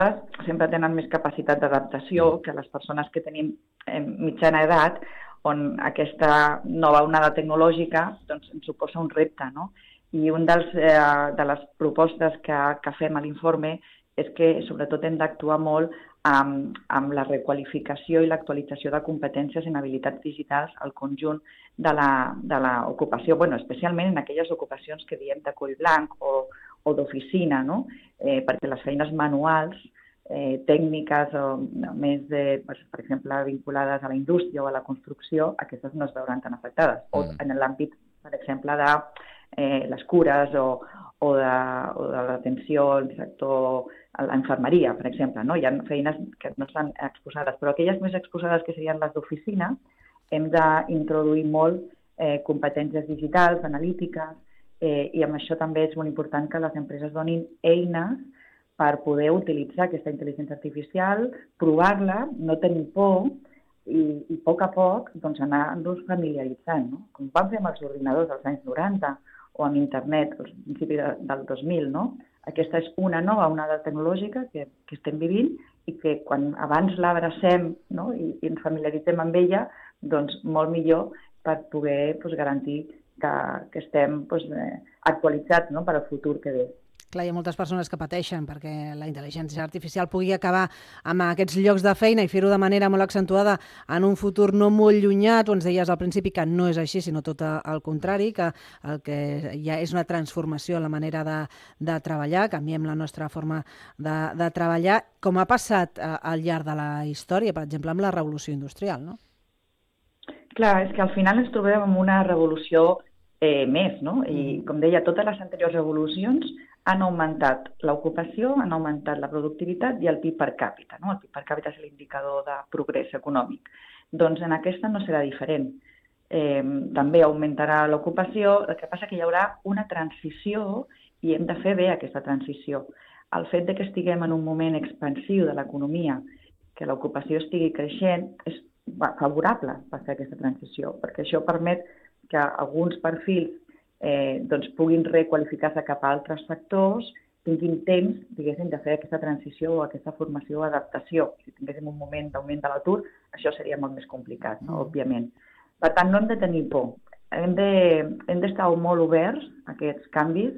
sempre tenen més capacitat d'adaptació que les persones que tenim mitjana edat, on aquesta nova onada tecnològica doncs, ens suposa un repte, no? I una de les propostes que fem a l'informe és que sobretot hem d'actuar molt amb la requalificació i l'actualització de competències en habilitats digitals al conjunt de l'ocupació, especialment en aquelles ocupacions que diem de coll blanc o d'oficina, no? Perquè les feines manuals, tècniques o més, per exemple, vinculades a la indústria o a la construcció, aquestes no es veuran tan afectades. O en l'àmbit, per exemple, de les cures o de l'atenció al sector, a l'infermeria, per exemple. No? Hi ha feines que no estan exposades, però aquelles més exposades, que serien les d'oficina, hem d'introduir molt competències digitals, analítiques, i amb això també és molt important que les empreses donin eines per poder utilitzar aquesta intel·ligència artificial, provar-la, no tenir por i a poc doncs, anar-nos familiaritzant. No? Com vam fer amb els ordinadors als anys 90 o amb internet al principi del 2000. No? Aquesta és una nova onada tecnològica que estem vivint i que quan abans l'abracem, no? I ens familiaritzem amb ella, doncs molt millor per poder garantir que estem actualitzats, no? Per al futur que ve. Clar, hi ha moltes persones que pateixen perquè la intel·ligència artificial pugui acabar amb aquests llocs de feina i fer-ho de manera molt accentuada en un futur no molt llunyà. Tu ens deies al principi que no és així, sinó tot el contrari, que el que ja és una transformació en la manera de treballar, canviem la nostra forma de treballar, com ha passat al llarg de la història, per exemple, amb la revolució industrial, no? Clar, és que al final ens trobem amb una revolució més, no? I, com deia, totes les anteriors revolucions han augmentat l'ocupació, han augmentat la productivitat i el PIB per càpita. No? El PIB per càpita és l'indicador de progrés econòmic. Doncs en aquesta no serà diferent. També augmentarà l'ocupació, el que passa que hi haurà una transició i hem de fer bé aquesta transició. El fet de que estiguem en un moment expansiu de l'economia, que l'ocupació estigui creixent, és favorable per fer aquesta transició, perquè això permet que alguns perfils doncs puguin requalificar-se cap a altres sectors, tinguin temps, diguéssim, de fer aquesta transició o aquesta formació o adaptació. Si tinguéssim un moment d'augment de l'atur, això seria molt més complicat, no? Òbviament. Per tant, no hem de tenir por. Hem d'estar molt oberts a aquests canvis,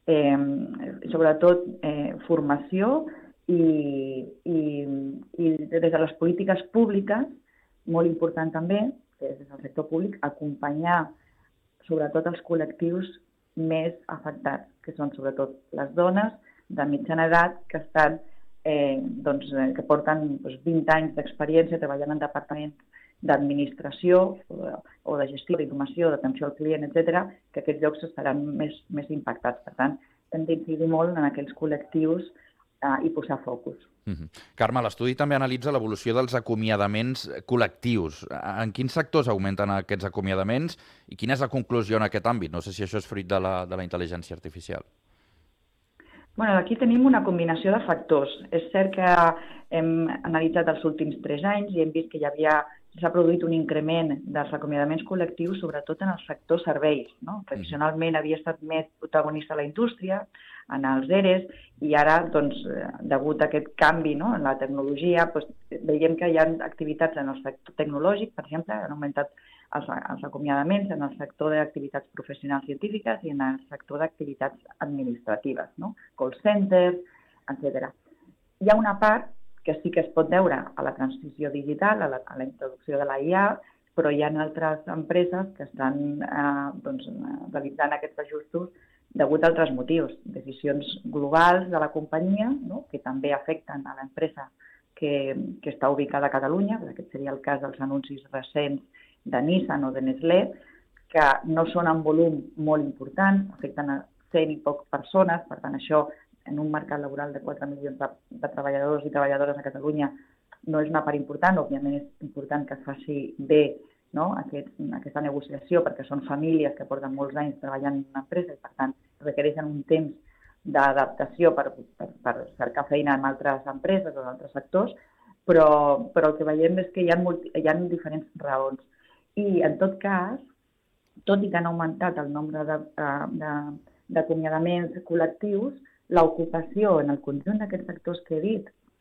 sobretot formació i des de les polítiques públiques, molt important també, que és des del sector públic, acompanyar sobretot els col·lectius més afectats, que són sobretot les dones de mitjana edat que estan, que porten 20 anys d'experiència treballant en departaments d'administració o de gestió, d'informació, d'atenció al client, etc., que aquests llocs estaran més impactats. Per tant, hem d'incidir molt en aquells col·lectius i posar focus. Carme, l'estudi també analitza l'evolució dels acomiadaments col·lectius. En quins sectors augmenten aquests acomiadaments i quina és la conclusió en aquest àmbit? No sé si això és fruit de la intel·ligència artificial. Bueno, aquí tenim una combinació de factors. És cert que hem analitzat els últims 3 anys i hem vist que s'ha produït un increment dels acomiadaments col·lectius, sobretot en el sector serveis. No? Tradicionalment havia estat més protagonista la indústria, en els ERES, i ara, doncs, degut a aquest canvi, no, en la tecnologia, doncs, veiem que hi ha activitats en el sector tecnològic, per exemple, han augmentat els acomiadaments en el sector d'activitats professionals científiques i en el sector d'activitats administratives, no? Call centers, etc. Hi ha una part que sí que es pot veure a la transició digital, a la introducció de la IA, però hi ha altres empreses que estan realitzant aquests ajustos degut a altres motius, decisions globals de la companyia, no? Que també afecten a l'empresa que està ubicada a Catalunya, aquest seria el cas dels anuncis recents de Nissan o de Nestlé, que no són en volum molt important, afecten a 100 i poc persones, per tant això en un mercat laboral de 4 milions de treballadors i treballadores a Catalunya no és una part important, òbviament és important que es faci bé, no? Aquesta negociació, perquè són famílies que porten molts anys treballant en una empresa i, per tant, requereixen un temps d'adaptació per cercar feina en altres empreses o en altres sectors, però el que veiem és que hi ha diferents raons. I, en tot cas, tot i que han augmentat el nombre d'acomiadaments col·lectius, l'ocupació en el conjunt d'aquests sectors que he dit,